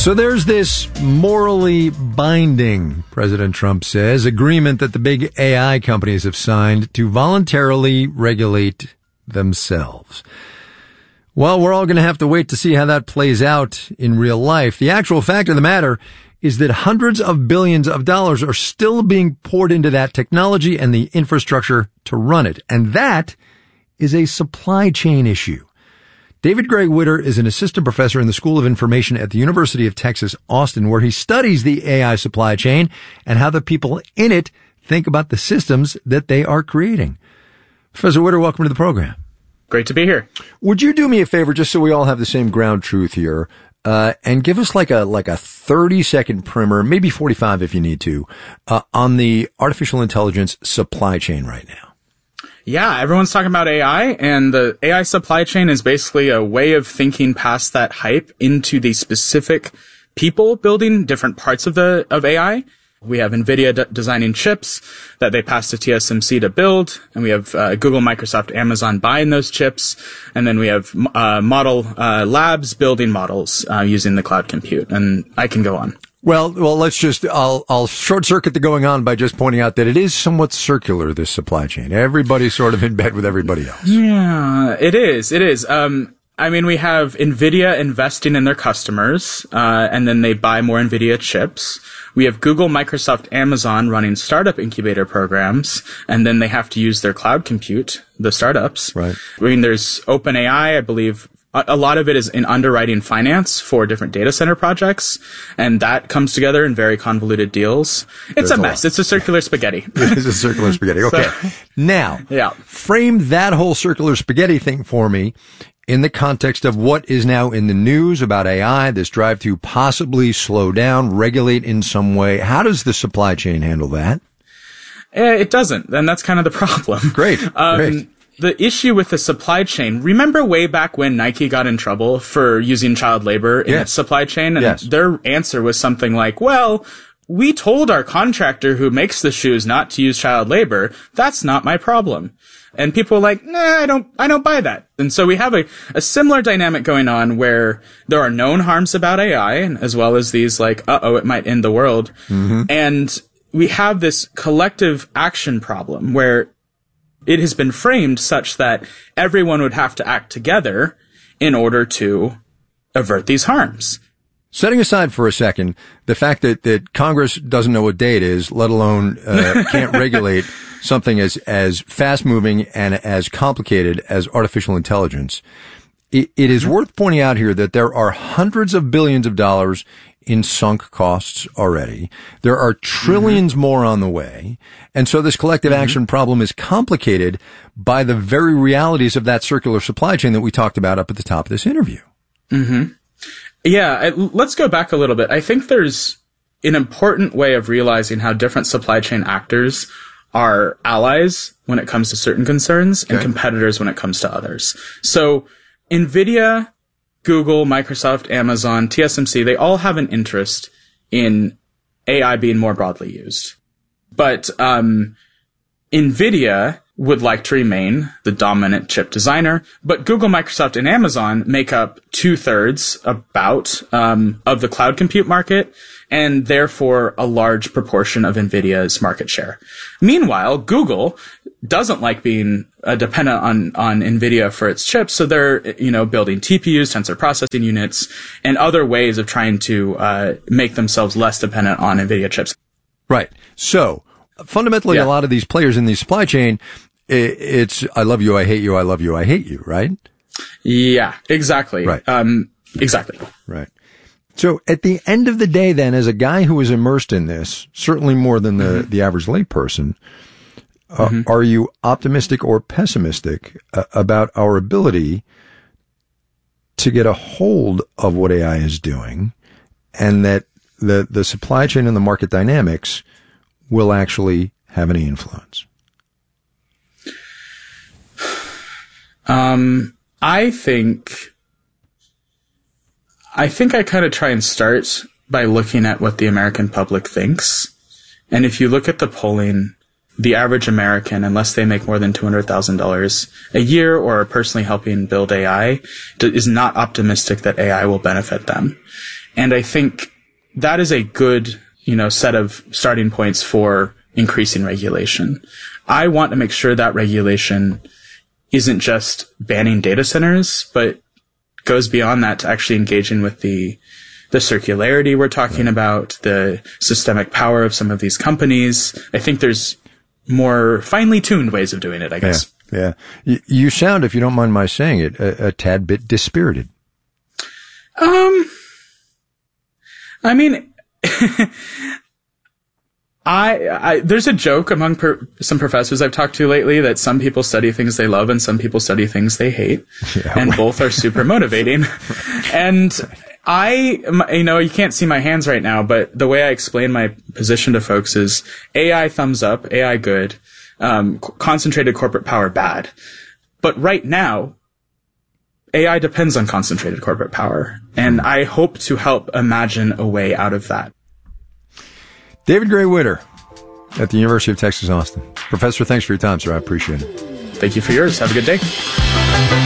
So there's this morally binding, President Trump says, agreement that the big AI companies have signed to voluntarily regulate themselves. Well, we're all going to have to wait to see how that plays out in real life. The actual fact of the matter is that hundreds of billions of dollars are still being poured into that technology and the infrastructure to run it. And that is a supply chain issue. David Gray Witter is an assistant professor in the School of Information at the University of Texas, Austin, where he studies the AI supply chain and how the people in it think about the systems that they are creating. Professor Witter, welcome to the program. Great to be here. Would you do me a favor, just so we all have the same ground truth here, and give us like a 30-second primer, maybe 45 if you need to, on the artificial intelligence supply chain right now? Yeah, everyone's talking about AI, and the AI supply chain is basically a way of thinking past that hype into the specific people building different parts of AI. We have NVIDIA designing chips that they pass to TSMC to build, and we have Google, Microsoft, Amazon buying those chips, and then we have model labs building models using the cloud compute, and I can go on. Well, I'll short circuit the going on by just pointing out that it is somewhat circular, this supply chain. Everybody's sort of in bed with everybody else. Yeah, it is. I mean, we have NVIDIA investing in their customers, and then they buy more NVIDIA chips. We have Google, Microsoft, Amazon running startup incubator programs, and then they have to use their cloud compute, the startups. Right. I mean, there's OpenAI, I believe. A lot of it is in underwriting finance for different data center projects, and that comes together in very convoluted deals. It's a mess. It's a circular spaghetti. It is a circular spaghetti. Okay. Now, frame that whole circular spaghetti thing for me in the context of what is now in the news about AI, this drive to possibly slow down, regulate in some way. How does the supply chain handle that? It doesn't, and that's kind of the problem. Great. Great. The issue with the supply chain, remember way back when Nike got in trouble for using child labor in its supply chain? And their answer was something like, well, we told our contractor who makes the shoes not to use child labor. That's not my problem. And people are like, nah, I don't buy that. And so we have a similar dynamic going on where there are known harms about AI, as well as these like, it might end the world. Mm-hmm. And we have this collective action problem where it has been framed such that everyone would have to act together in order to avert these harms. Setting aside for a second the fact that Congress doesn't know what day it is, let alone can't regulate something as fast-moving and as complicated as artificial intelligence, it is worth pointing out here that there are hundreds of billions of dollars in sunk costs already. There are trillions more on the way. And so this collective action problem is complicated by the very realities of that circular supply chain that we talked about up at the top of this interview. Mm-hmm. Yeah, let's go back a little bit. I think there's an important way of realizing how different supply chain actors are allies when it comes to certain concerns and competitors when it comes to others. So NVIDIA, Google, Microsoft, Amazon, TSMC, they all have an interest in AI being more broadly used. But NVIDIA would like to remain the dominant chip designer, but Google, Microsoft, and Amazon make up 2/3 about of the cloud compute market, and therefore a large proportion of NVIDIA's market share. Meanwhile, Google doesn't like being dependent on NVIDIA for its chips, so they're building TPUs, tensor processing units, and other ways of trying to make themselves less dependent on NVIDIA chips. Right. So fundamentally, a lot of these players in the supply chain, it's I love you, I hate you, I love you, I hate you, right? Yeah, exactly. Right. Exactly. Right. So at the end of the day, then, as a guy who is immersed in this, certainly more than the average layperson, are you optimistic or pessimistic about our ability to get a hold of what AI is doing, and that the supply chain and the market dynamics will actually have any influence? I think I kind of try and start by looking at what the American public thinks. And if you look at the polling, the average American, unless they make more than $200,000 a year or are personally helping build AI, is not optimistic that AI will benefit them. And I think that is a good, set of starting points for increasing regulation. I want to make sure that regulation isn't just banning data centers, but goes beyond that to actually engaging with the circularity we're talking about, the systemic power of some of these companies. I think there's more finely tuned ways of doing it, I guess. Yeah. You sound, if you don't mind my saying it, a tad bit dispirited. I mean, there's a joke among some professors I've talked to lately that some people study things they love and some people study things they hate, and both are super motivating. And you can't see my hands right now, but the way I explain my position to folks is AI thumbs up, AI good, concentrated corporate power bad. But right now, AI depends on concentrated corporate power, and I hope to help imagine a way out of that. David Gray Witter at the University of Texas, Austin. Professor, thanks for your time, sir. I appreciate it. Thank you for yours. Have a good day.